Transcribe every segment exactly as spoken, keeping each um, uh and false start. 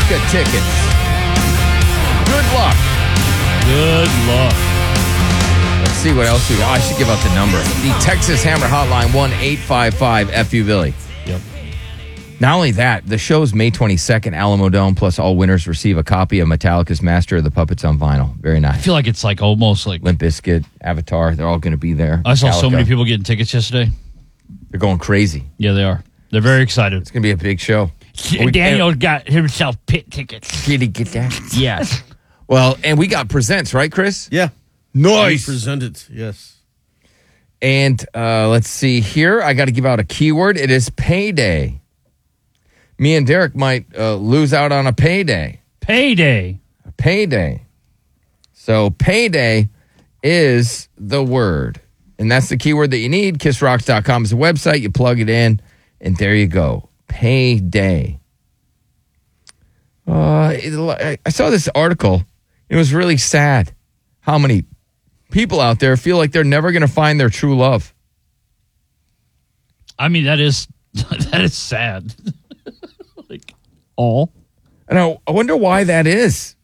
Metallica tickets. Good luck. Good luck. Let's see what else we got. I should give out the number. The Texas Hammer Hotline, one eight five five F U Billy. Yep. Not only that, the show's May twenty-second, Alamo Dome, plus all winners receive a copy of Metallica's Master of the Puppets on vinyl. Very nice. I feel like it's like almost like Limp Bizkit, Avatar, they're all going to be there. I saw so Metallica. many people getting tickets yesterday. They're going crazy. Yeah, they are. They're very excited. It's going to be a big show. Daniel got himself pit tickets. Did he get that? Yes. Well, and we got presents, right, Chris? Yeah. Nice. Presented, yes. And uh, let's see here. I got to give out a keyword. It is payday. Me and Derek might uh, lose out on a payday. Payday. A payday. So payday is the word. And that's the keyword that you need. kiss rocks dot com is the website. You plug it in, and there you go. Payday. Uh, it, I saw this article. It was really sad how many people out there feel like they're never going to find their true love. I mean, that is that is sad. Like all. And I, I wonder why that is.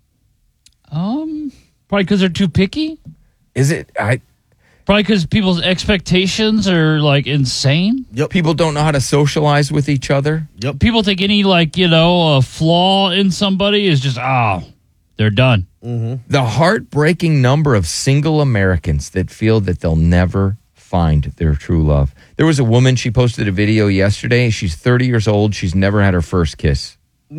Um, probably because they're too picky. Is it? I Probably because people's expectations are like insane. Yep. people don't know how to socialize with each other. Yep. People think any like you know a flaw in somebody is just oh, they're done. Mm-hmm. The heartbreaking number of single Americans that feel that they'll never find their true love. There was a woman, she posted a video yesterday. She's thirty years old. She's never had her first kiss.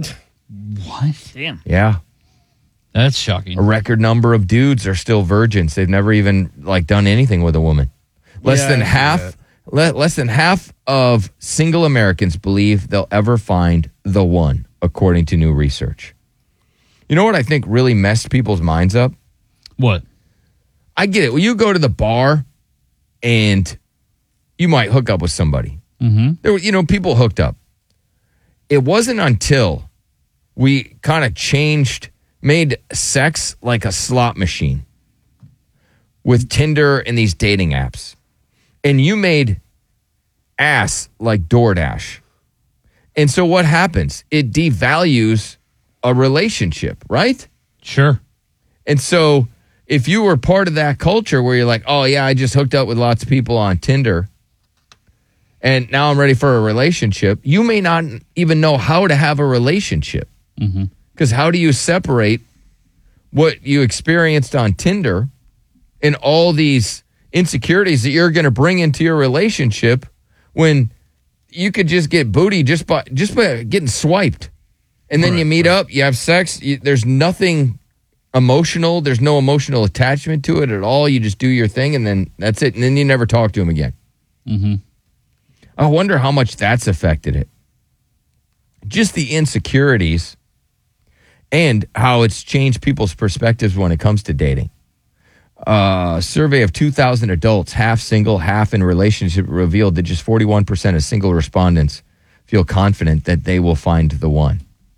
What? Damn. Yeah. That's shocking. A record number of dudes are still virgins. They've never even like done anything with a woman. Less Yeah, than I see half le- less than half of single Americans believe they'll ever find the one, according to new research. You know what I think really messed people's minds up? What? I get it. When you go to the bar and you might hook up with somebody. Mm-hmm. There were, you know, people hooked up. It wasn't until we kind of changed, made sex like a slot machine with Tinder and these dating apps. And you made ass like DoorDash. And so what happens? It devalues a relationship, right? Sure. And so if you were part of that culture where you're like, oh, yeah, I just hooked up with lots of people on Tinder and now I'm ready for a relationship, you may not even know how to have a relationship. Mm-hmm. Because how do you separate what you experienced on Tinder and all these insecurities that you're going to bring into your relationship when you could just get booty just by just by getting swiped? And then Right, you meet right. up, you have sex, you, there's nothing emotional, there's no emotional attachment to it at all. You just do your thing and then that's it. And then you never talk to him again. Mm-hmm. I wonder how much that's affected it. Just the insecurities and how it's changed people's perspectives when it comes to dating. Uh, a survey of two thousand adults, half single, half in a relationship, revealed that just forty-one percent of single respondents feel confident that they will find the one.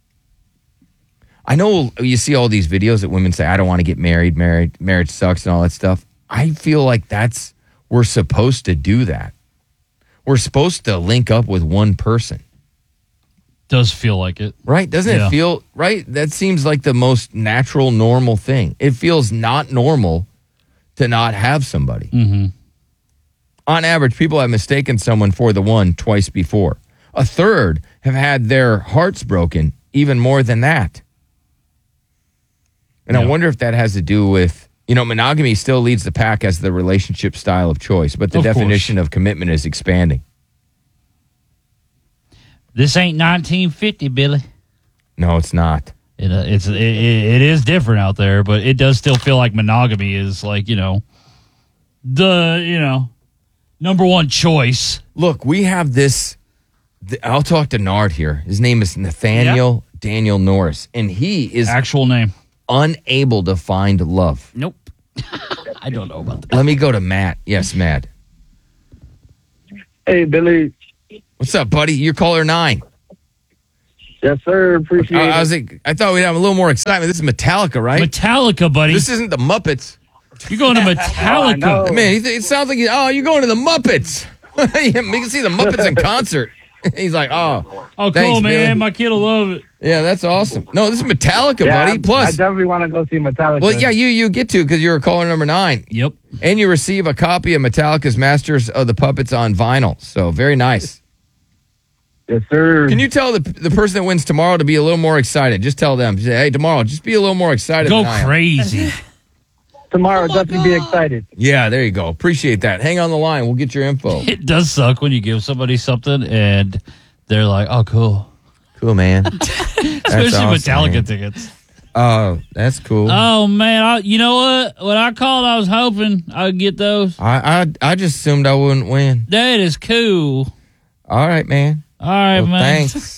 I know you see all these videos that women say, I don't want to get married, married, marriage sucks and all that stuff. I feel like that's, we're supposed to do that. We're supposed to link up with one person. Does feel like it. Right? Doesn't Yeah. it feel right? That seems like the most natural, normal thing. It feels not normal to not have somebody. Mm-hmm. On average, people have mistaken someone for the one twice before. A third have had their hearts broken, even more than that. And Yeah. I wonder if that has to do with, you know, monogamy still leads the pack as the relationship style of choice, but the Of course. definition of commitment is expanding. This ain't nineteen fifty, Billy. No, it's not. It, uh, it's it, it is different out there, but it does still feel like monogamy is like you know the you know number one choice. Look, we have this. th- I'll talk to Nard here. His name is Nathaniel Daniel Norris, and he is Actual name. unable to find love. Nope. I don't know about that. Let me go to Matt. Yes, Matt. Hey, Billy. What's up, buddy? You're caller nine. Yes, sir. Appreciate I, I it. was like, I thought we'd have a little more excitement. This is Metallica, right? Metallica, buddy. This isn't the Muppets. You're going to I Metallica. know. Man, he th- it sounds like, he, oh, you're going to the Muppets. Yeah, we can see the Muppets in concert. He's like, oh, Oh, cool, thanks, man. Billy. My kid will love it. Yeah, that's awesome. No, this is Metallica, Yeah, buddy. I, I Plus, definitely want to go see Metallica. well, yeah, you you get to because you're a caller number nine. Yep. And you receive a copy of Metallica's Masters of the Puppets on vinyl. So very nice. Yes, sir. Can you tell the the person that wins tomorrow to be a little more excited? Just tell them, say, hey, tomorrow, just be a little more excited. Go than I am. crazy. Tomorrow, definitely be excited. Yeah, there you go. Appreciate that. Hang on the line. We'll get your info. It does suck when you give somebody something and they're like, "Oh, cool." Cool, man. Especially awesome, Metallica man. tickets. Oh, that's cool. Oh man, I, you know what? When I called, I was hoping I'd get those. I, I I just assumed I wouldn't win. That is cool. All right, man. All right, Well, man. thanks.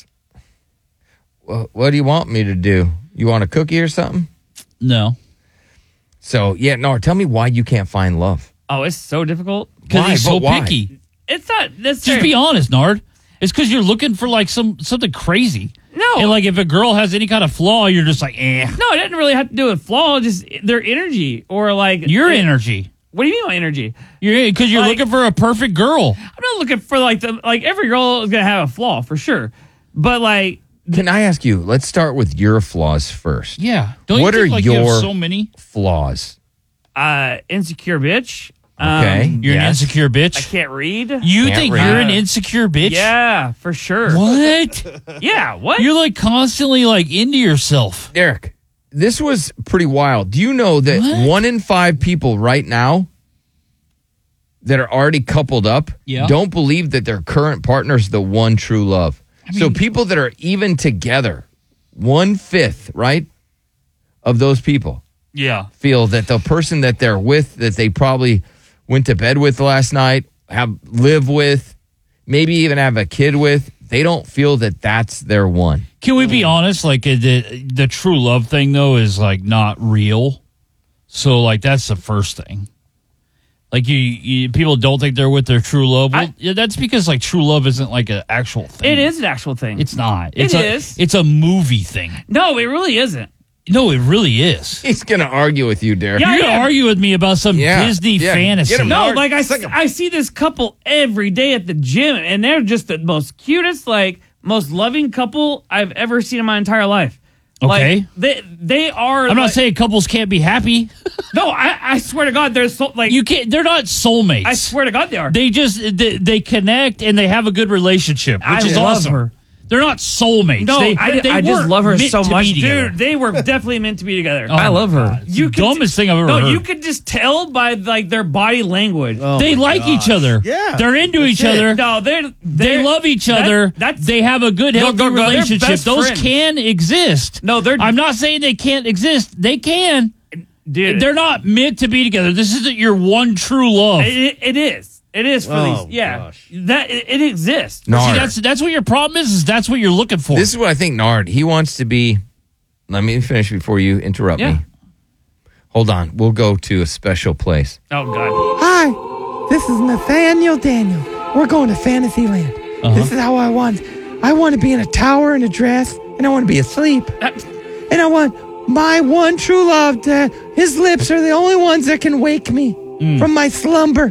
Well, what do you want me to do? You want a cookie or something? No, So, yeah, no, tell me why you can't find love. Oh, it's so difficult. because Why? he's so But why? picky. It's not. That's Just be honest, Nard. It's because you're looking for like some something crazy. No. And like if a girl has any kind of flaw, you're just like, eh. No, it didn't really have to do with flaw. Just their energy or like Your it- energy. What do you mean my energy? You're because you're Like- looking for a perfect girl. I'm not looking for like the like every girl is gonna have a flaw for sure, but like Can I ask you, let's start with your flaws first. Yeah. Don't What you are think like you your- have so many? Flaws. uh insecure bitch. Okay. Um, You're Yes. an insecure I bitch. can't read. You Can't think read. you're an insecure bitch? Yeah, for sure. What? Yeah, what? You're like constantly like into yourself. Derek, this was pretty wild. Do you know that What? one in five people right now that are already coupled up Yeah. don't believe that their current partner's the one true love? so people that are even together, one fifth, right, of those people Yeah. feel that the person that they're with, that they probably went to bed with last night, have live with, maybe even have a kid with, they don't feel that that's their one. Can we be honest? Like uh, the the true love thing though is like not real. So like that's the first thing. Like you, you people don't think they're with their true love. Well, I- yeah, that's because like true love isn't like an actual thing. it is an actual thing. It's not. It's It a, is. It's a movie thing. no, it really isn't. No, it really is. He's going to argue with you, Derek. Yeah, You're I gonna am. argue with me about some Yeah, Disney yeah, fantasy. get him. No, Nard, like I, suck 'em. I see this couple every day at the gym, and they're just the most cutest, like most loving couple I've ever seen in my entire life. Okay. Like, they they are. I'm not like- saying couples can't be happy. No, I, I swear to God, they're so like. You can't. They're not soulmates. I swear to God, they are. They just they, they connect and they have a good relationship, which I is love awesome. her. They're not soulmates. no, they, I, they I just weren't love her meant so to much, be together. dude. They were definitely meant to be together. Oh I my love her. God. It's You the could dumbest thing I've ever no, heard. you could just tell by like their body language. they like each other. Yeah. They're into each it. other. No, they're, They they're love each that- other. That's they have a good, No, healthy no, no, they're relationship. best Those friends. can exist. No, they're- I'm not saying they can't exist. They can. dude. They're not meant to be together. This isn't your one true love. It, it is. It is for Oh, these. Yeah, gosh. that it, it exists. Nard. See, that's that's what your problem is. Is that's what you're looking for. This is what I think Nard, he wants to be. Let me finish before you interrupt Yeah. me. Hold on. We'll go to a special place. Oh God. Hi, this is Nathaniel Daniel. We're going to Fantasyland. This is how I want. I want to be in a tower in a dress, and I want to be asleep. And I want my one true love to, his lips are the only ones that can wake me from my slumber.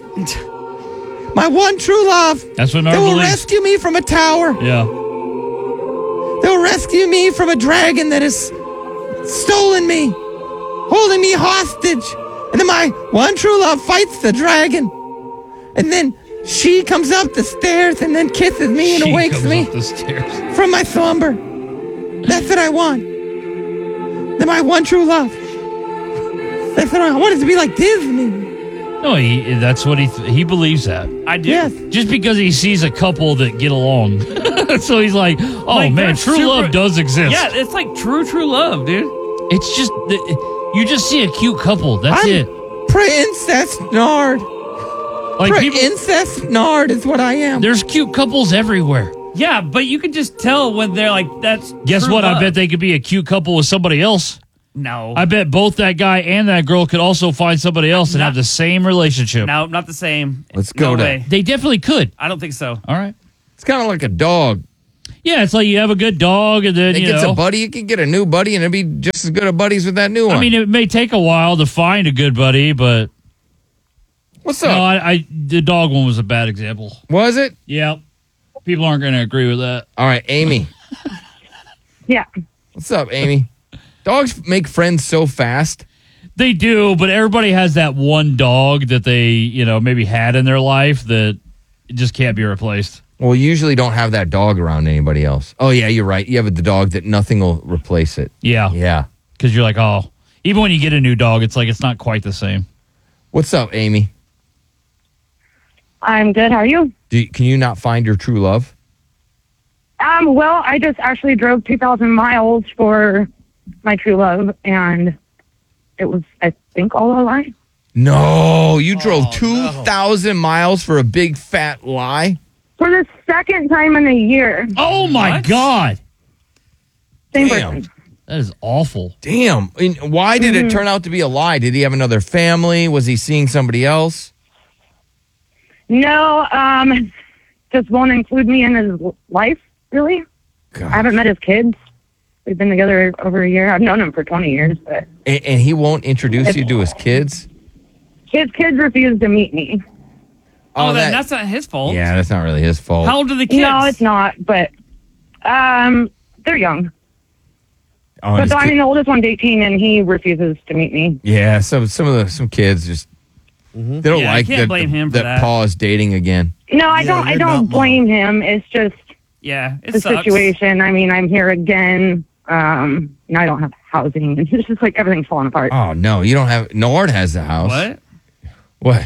My one true love. That's what They Nard will believes. rescue me from a tower. Yeah. They'll rescue me from a dragon that has stolen me, holding me hostage. And then my one true love fights the dragon. And then she comes up the stairs and then kisses me and She awakes comes me up the stairs. from my slumber. That's what I want. Then my one true love. That's what I, I want it to be like Disney. No, he, that's what he th- he believes that. I do. Yes. Just because he sees a couple that get along, so he's like, "Oh Like, man, they're true super- love does exist." Yeah, it's like true, true love, dude. It's just that you just see a cute couple. That's I'm it. Princess Nard. Like people, Princess Nard is what I am. there's cute couples everywhere. Yeah, but you can just tell when they're like, that's. Guess true what? love. I bet they could be a cute couple with somebody else. No. I bet both that guy and that girl could also find somebody else and Not- have the same relationship. No, not the same. Let's go no to- way. They definitely could. I don't think so. All right. It's kind of like a dog. Yeah, it's like you have a good dog, and then It you gets know. a buddy. You can get a new buddy, and it'd be just as good of buddies with that new one. I mean, it may take a while to find a good buddy, but what's no, up? I, I the dog one was a bad example. Was it? Yeah, people aren't going to agree with that. All right, Amy. Yeah. What's up, Amy? Dogs make friends so fast. They do, but everybody has that one dog that they, you know, maybe had in their life that just can't be replaced. Well, you usually don't have that dog around anybody else. Oh, yeah, you're right. You have the dog that nothing will replace it. Yeah. Yeah. Because you're like, oh, even when you get a new dog, it's like it's not quite the same. What's up, Amy? I'm good. How are you? Do you, can you not find your true love? Um, well, I just actually drove two thousand miles for my true love, and it was, I think, all a lie. No, you drove Oh, two thousand miles for a big fat lie? For the second time in a year. Oh, my What? God. Same Damn. person. That is awful. Damn. And why did it turn out to be a lie? Did he have another family? Was he seeing somebody else? No, um, just won't include me in his life, really. I haven't met his kids. We've been together over a year. I've known him for twenty years, but And, and he won't introduce you to his kids? his kids refuse to meet me. Oh, then that- that's not his fault. Yeah, that's not really his fault. How old are the kids? No, it's not, but um, they're young. Oh, But his the, I kid- mean, the oldest one's eighteen, and he refuses to meet me. yeah, some some of the some kids just they don't Yeah, I like can't that, blame him for that that. Paul is dating again. No, I Yeah, don't. I you're don't not blame him. It's just Yeah, it the sucks. situation. I mean, I'm here again. Um, and I don't have housing. It's just like everything's falling apart. Oh no, you don't have. Nord has the house. What? What?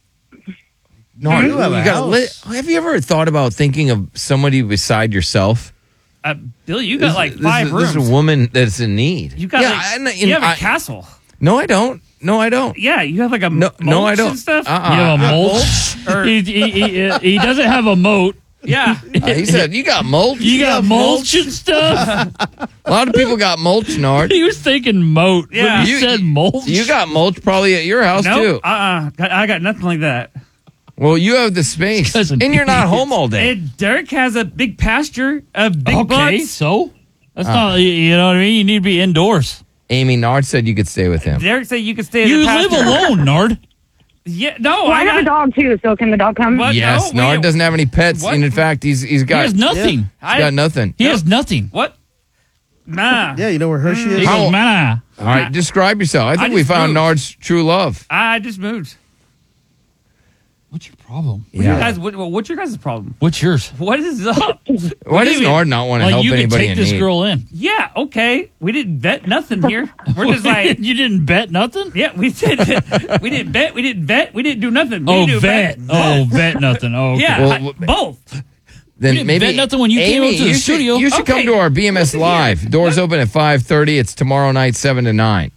Nord, You have a gotta house. li- have you ever thought about thinking of somebody beside yourself? Uh, Bill, you got This- like this five is, rooms. This is a woman that's in need. You got yeah, like, I- you have a I- castle. No, I don't. No, I don't. Yeah, you have like a No, no, I mulch don't. and stuff. Uh-uh. You have a mulch? Or- he, he, he, uh, he doesn't have a moat. Yeah, Uh, he said, "You got mulch. You got mulch and stuff? A lot of people got mulch, Nord. He was thinking moat, Yeah. but you, You- said mulch. You got mulch probably at your house no, too. uh, uh I got nothing like that. Well, you have the space, Cousin and you're not idiot. home all day. And Derek has a big pasture of big okay, butts. so? That's not, you- you know what I mean? You need to be indoors. Amy Nard said you could stay with him. Derek said you could stay. At You the live pasture. alone, Nard. Yeah, no, Well, I I have a got. dog too, so can the dog come? What? Yes, No, Nard wait. doesn't have any pets, What? and in fact, he's he's He got has nothing. he's I got nothing. He has nothing. What? Nah. Yeah, you know where Hershey He is? How- goes, man. All right, describe yourself. I think we just found moved. Nard's true love. I just moved. What's your problem? What you guys, what, what's your guys' problem? Do yours? What is up? Why do does you mean? Nard not want to Like help you could anybody take in this need? girl in. Yeah, okay. We didn't bet nothing here. We're just like, you didn't bet nothing? yeah, we said we didn't bet, we didn't bet, we didn't do nothing. We Oh, didn't do vet. bet. Oh, vet nothing. Oh, okay. Yeah, Well, I- w- both. Then You didn't maybe bet nothing when you came Amy, up to the you should- studio. You should come Okay. to our B M S Listen here. Live. Doors open at five thirty. It's tomorrow night, seven to nine.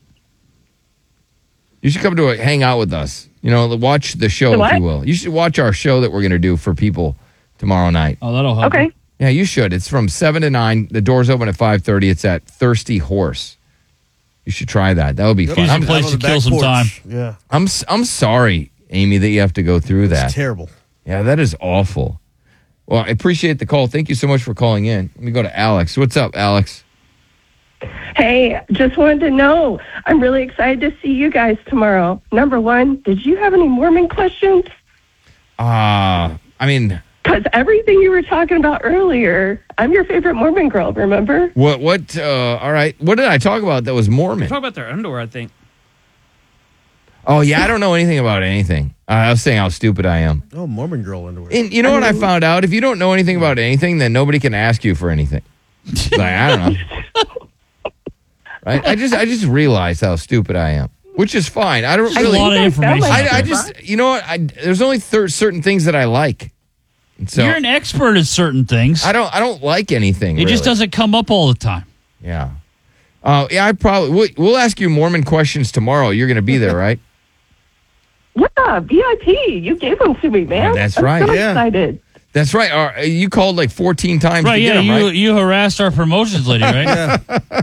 You should come to a, hang out with us. You know, watch the show, The if what? you will. You should watch our show that we're going to do for people tomorrow night. Oh, that'll help. Okay. Yeah, you should. It's from seven to nine. The doors open at five thirty. It's at Thirsty Horse. You should try that. That would be fun. Easy I'm, place On to the kill back some porch. time. Yeah, I'm, s- I'm sorry, Amy, that you have to go through that. it's terrible. Yeah, that is awful. Well, I appreciate the call. Thank you so much for calling in. Let me go to Alex. What's up, Alex? Hey, just wanted to know. I'm really excited to see you guys tomorrow. Number one, did you have any Mormon questions? Uh, I mean, Because everything you were talking about earlier, I'm your favorite Mormon girl, remember? what, what, uh, all right. What did I talk about that was Mormon? Talk about their underwear, I think. Oh, yeah, I don't know anything about anything. Uh, I was saying how stupid I am. Oh, Mormon girl underwear. And you know what I found out? If you don't know anything about anything, then nobody can ask you for anything. Like, I don't know. Right? I just, I just realized how stupid I am, which is fine. I don't There's really. a lot of I felt information. like- I, I just, you know what? I, there's only thir- certain things that I like. And so You're an expert at certain things. I don't, I don't like anything. It just really. doesn't come up all the time. Yeah. Uh, yeah, I probably we'll, we'll ask you Mormon questions tomorrow. You're going to be there, right? Yeah, V I P. You gave them to me, man. Yeah, that's I'm right. so Yeah. excited. That's right. Uh, you called like fourteen times Right, to yeah, get them, you right? you harassed our promotions lady, right?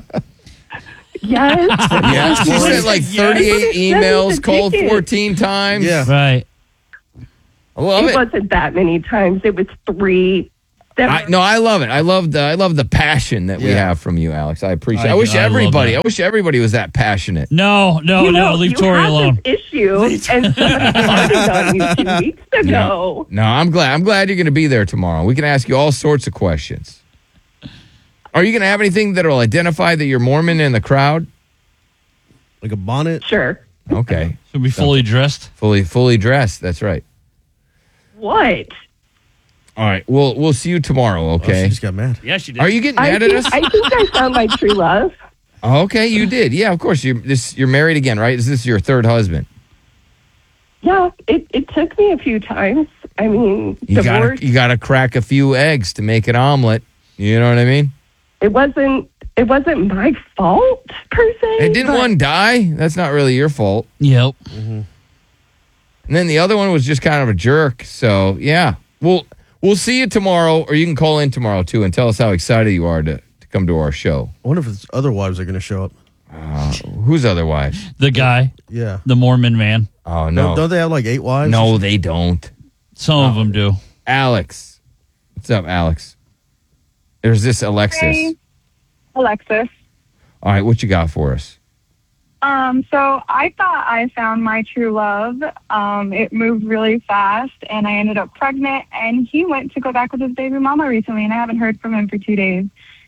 Yes. Yeah, she sent like thirty-eight Yes. emails, called Ticket. fourteen times. Yeah. Right. I love It it. wasn't that many times. It was three. That I, no, I love it. I love the I love the passion that we Yeah. have from you,Alex. I appreciate. I I, do- wish I love everybody. that. I wish everybody was that passionate. No, no, you no, know, leave you Tori had alone. this issue, and somebody started on you two weeks ago. No, I'm glad. I'm glad you're going to be there tomorrow. We can ask you all sorts of questions. Are you going to have anything that will identify that you're Mormon in the crowd? Like a bonnet? Sure. Okay. Should be fully dressed. Fully fully dressed. That's right. What? All right. We'll we'll see you tomorrow, Oh, okay? she just got mad. Yeah, she did. Are you getting I mad at think, us? I think I found my true love. Okay, you did. Yeah, of course. You're this you're married again, right? Is this your third husband? Yeah, it, it took me a few times. I mean, You divorce. gotta you gotta crack a few eggs to make an omelet. You know what I mean? It wasn't. It wasn't my fault per se. And didn't but- one die? That's not really your fault. Yep. And then the other one was just kind of a jerk. So yeah, we'll we'll see you tomorrow, or you can call in tomorrow too and tell us how excited you are to, to come to our show. I wonder if his other wives are going to show up. Uh, who's other wives? The guy, Yeah. the Mormon man. Oh no, Don't, don't they have like eight wives? no, they don't. Some of them do. Alex, what's up, Alex? There's this Alexis. Hey. Alexis. All right, what you got for us? Um, so I thought I found my true love. Um, it moved really fast, and I ended up pregnant. And he went to go back with his baby mama recently, and I haven't heard from him for two days.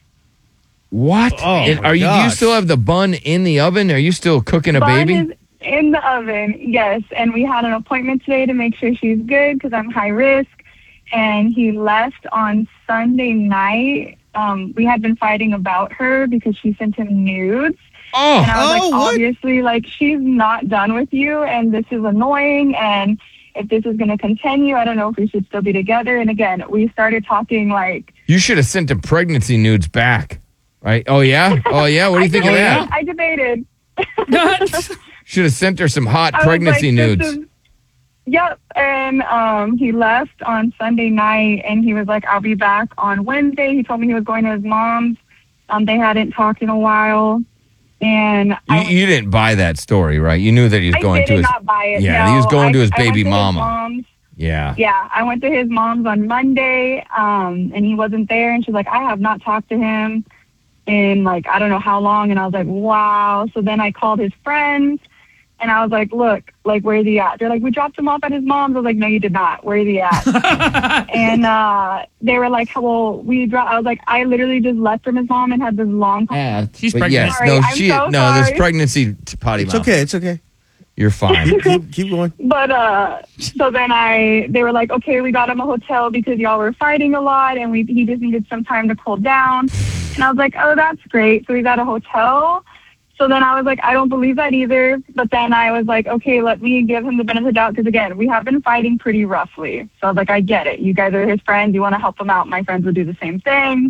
What? Oh, And my are you? Do you gosh. still have the bun in the oven? Are you still cooking a Bun baby? is in the oven, yes. And we had an appointment today to make sure she's good because I'm high risk. And he left on Sunday night. Um, we had been fighting about her because she sent him nudes. Oh, And I was Oh, like, what? obviously, like, she's not done with you, and this is annoying, and if this is going to continue, I don't know if we should still be together. And again, we started talking, like... you should have sent the pregnancy nudes back, right? Oh yeah, oh yeah. What do you I think of debated, that? I debated. Should have sent her some hot I was pregnancy like, this nudes. is- Yep, and um, he left on Sunday night, and he was like, I'll be back on Wednesday. He told me he was going to his mom's. Um, they hadn't talked in a while. And You, I, you didn't buy that story, right? You knew that he was I going did to his. not buy it. Yeah, no. he was going I- to his I went baby to his mama. mom's. Yeah. Yeah, I went to his mom's on Monday, um, and he wasn't there. And she's like, I have not talked to him in, like, I don't know how long. And I was like, wow. So then I called his friends, and I was like, look, like, where's he at? They're like, we dropped him off at his mom's. I was like, no, you did not. Where's he at? And uh, they were like, well, we dropped. I was like, I literally just left from his mom and had this long Yeah, She's but pregnant. yes, Sorry, no, I'm she, so no, this sorry. pregnancy t- potty It's mouth. okay. It's okay. You're fine. Keep, keep, keep going. But uh, so then I, they were like, okay, we got him a hotel because y'all were fighting a lot, and we he just needed some time to cool down. And I was like, oh, that's great. So he's at a hotel. So then I was like, I don't believe that either. But then I was like, okay, let me give him the benefit of the doubt because again, we have been fighting pretty roughly. So I was like, I get it. You guys are his friends. You want to help him out. My friends would do the same thing.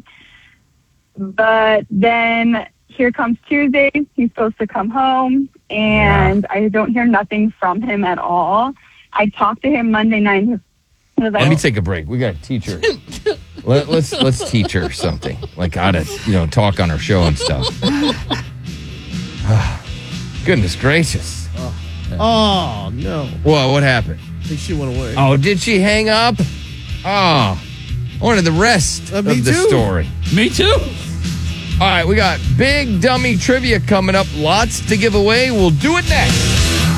But then here comes Tuesday. He's supposed to come home, and I don't hear nothing from him at all. I talked to him Monday night. He was like, Let me take a break. We got to teach her. Let, let's let's teach her something. Like how to you know talk on her show and stuff. Goodness gracious! Oh, no. What what happened? I think she went away. Oh, did she hang up? Oh, I wanted the rest Uh, me of the too. story. Me too. All right, we got big dummy trivia coming up. Lots to give away. We'll do it next.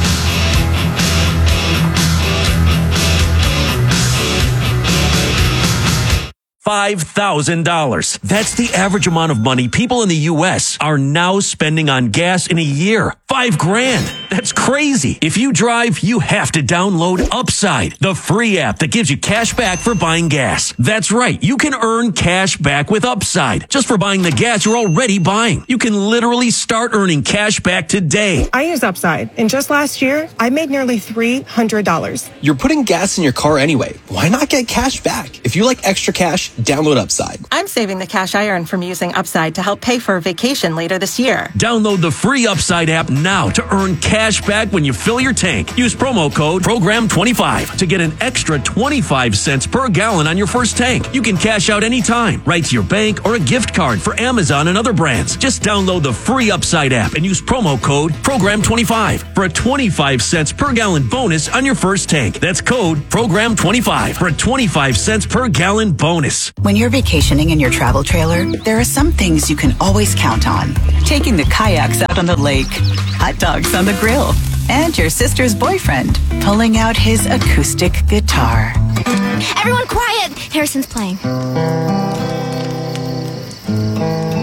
five thousand dollars. That's the average amount of money people in the U S are now spending on gas in a year. Five grand. That's crazy. If you drive, you have to download Upside, the free app that gives you cash back for buying gas. That's right. You can earn cash back with Upside just for buying the gas you're already buying. You can literally start earning cash back today. I use Upside, and just last year, I made nearly three hundred dollars. You're putting gas in your car anyway. Why not get cash back? If you like extra cash, download Upside. I'm saving the cash I earn from using Upside to help pay for a vacation later this year. Download the free Upside app now to earn cash back when you fill your tank. Use promo code program twenty-five to get an extra twenty-five cents per gallon on your first tank. You can cash out anytime, right to your bank or a gift card for Amazon and other brands. Just download the free Upside app and use promo code program twenty-five for a twenty-five cents per gallon bonus on your first tank. That's code program twenty-five for a twenty-five cents per gallon bonus. When you're vacationing in your travel trailer, there are some things you can always count on. Taking the kayaks out on the lake, hot dogs on the grill, and your sister's boyfriend pulling out his acoustic guitar. Everyone quiet! Harrison's playing.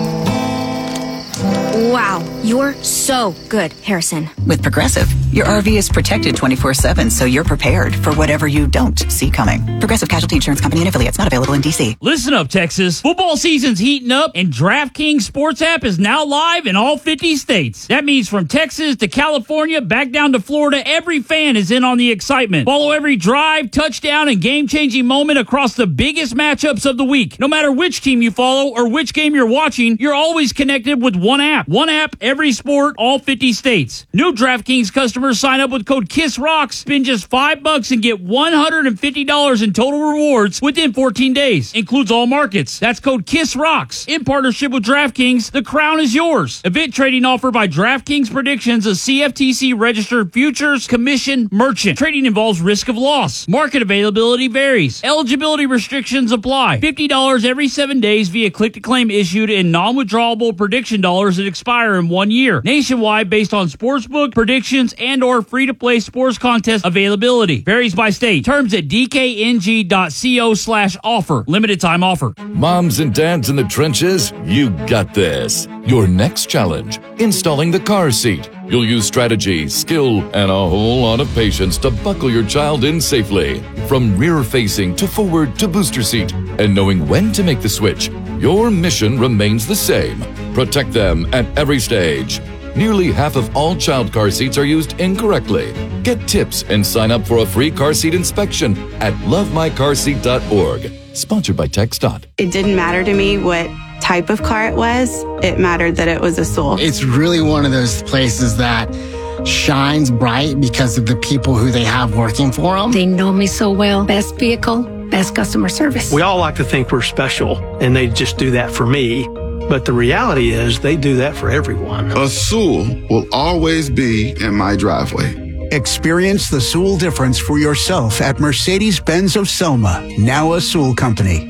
Wow, you're so good, Harrison. With Progressive, your R V is protected twenty-four seven, so you're prepared for whatever you don't see coming. Progressive Casualty Insurance Company and affiliates, not available in D C. Listen up, Texas. Football season's heating up, and DraftKings Sports app is now live in all fifty states. That means from Texas to California, back down to Florida, every fan is in on the excitement. Follow every drive, touchdown, and game-changing moment across the biggest matchups of the week. No matter which team you follow or which game you're watching, you're always connected with one app. One app, every sport, all fifty states. New DraftKings customers sign up with code KISSROCKS, spend just five bucks and get one hundred fifty dollars in total rewards within fourteen days. Includes all markets. That's code KISSROCKS. In partnership with DraftKings, the crown is yours. Event trading offer by DraftKings Predictions, a C F T C registered futures commission merchant. Trading involves risk of loss. Market availability varies. Eligibility restrictions apply. fifty dollars every seven days via click-to-claim issued in non-withdrawable prediction dollars that expire in one year. Nationwide based on sportsbook, predictions, and or free-to-play sports contest availability. Varies by state. Terms at dkng.co slash offer. Limited time offer. Moms and dads in the trenches, you got this. Your next challenge, installing the car seat. You'll use strategy, skill, and a whole lot of patience to buckle your child in safely. From rear-facing to forward to booster seat. And knowing when to make the switch, your mission remains the same. Protect them at every stage. Nearly half of all child car seats are used incorrectly. Get tips and sign up for a free car seat inspection at love my car seat dot org. Sponsored by TxDOT. It didn't matter to me what type of car it was. It mattered that it was a Soul. It's really one of those places that shines bright because of the people who they have working for them. They know me so well. Best vehicle, best customer service. We all like to think we're special, and they just do that for me. But the reality is they do that for everyone. A Soul will always be in my driveway. Experience the Soul difference for yourself at Mercedes-Benz of Selma, now a Soul company.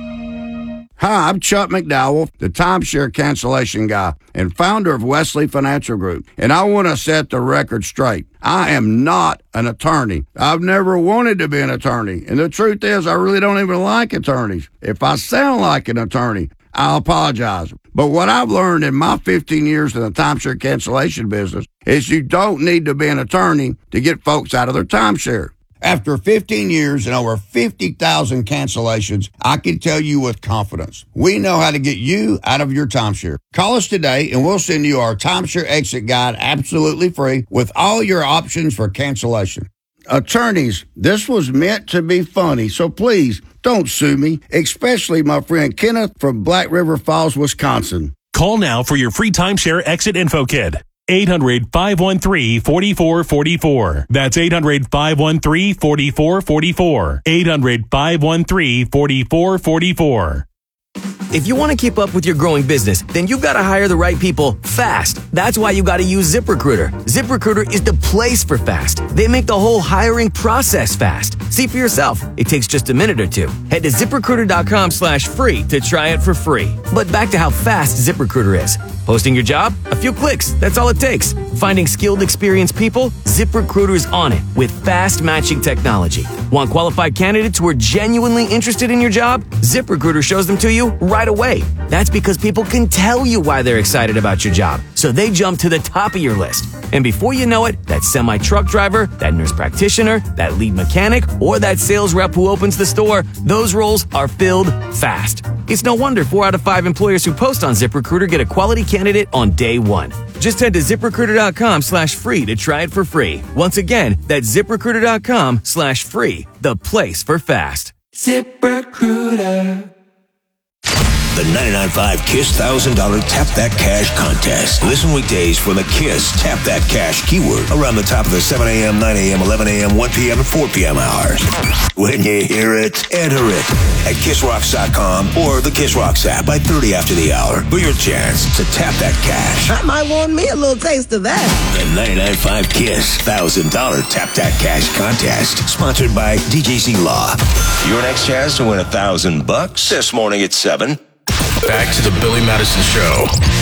Hi, I'm Chuck McDowell, the timeshare cancellation guy and founder of Wesley Financial Group. And I want to set the record straight. I am not an attorney. I've never wanted to be an attorney. And the truth is, I really don't even like attorneys. If I sound like an attorney, I'll apologize. But what I've learned in my fifteen years in the timeshare cancellation business is you don't need to be an attorney to get folks out of their timeshare. After fifteen years and over fifty thousand cancellations, I can tell you with confidence, we know how to get you out of your timeshare. Call us today and we'll send you our timeshare exit guide absolutely free with all your options for cancellation. Attorneys, this was meant to be funny, so please don't sue me, especially my friend Kenneth from Black River Falls, Wisconsin. Call now for your free timeshare exit info kit. eight hundred, five one three, four four four four. That's eight hundred, five one three, four four four four. eight hundred, five one three, four four four four. If you want to keep up with your growing business, then you've got to hire the right people fast. That's why you got to use ZipRecruiter. ZipRecruiter is the place for fast. They make the whole hiring process fast. See for yourself. It takes just a minute or two. Head to ZipRecruiter.com slash free to try it for free. But back to how fast ZipRecruiter is. Posting your job? A few clicks. That's all it takes. Finding skilled, experienced people? ZipRecruiter's on it with fast matching technology. Want qualified candidates who are genuinely interested in your job? ZipRecruiter shows them to you right away. That's because people can tell you why they're excited about your job. So they jump to the top of your list. And before you know it, that semi-truck driver, that nurse practitioner, that lead mechanic, or that sales rep who opens the store, those roles are filled fast. It's no wonder four out of five employers who post on ZipRecruiter get a quality candidate on day one. Just head to ZipRecruiter.com slash free to try it for free. Once again, that's ZipRecruiter.com slash free, the place for fast. ZipRecruiter. The ninety-nine point five KISS one thousand dollars Tap That Cash contest. Listen weekdays for the KISS Tap That Cash keyword around the top of the seven a.m., nine a.m., eleven a.m., one p.m., and four p.m. hours. When you hear it, enter it at Kiss Rocks dot com or the Kiss Rocks app by thirty after the hour for your chance to tap that cash. I might want me a little taste of that. The ninety-nine point five KISS one thousand dollars Tap That Cash contest, sponsored by D J Z Law. Your next chance to win a thousand bucks this morning at seven. Back to the Billy Madison Show.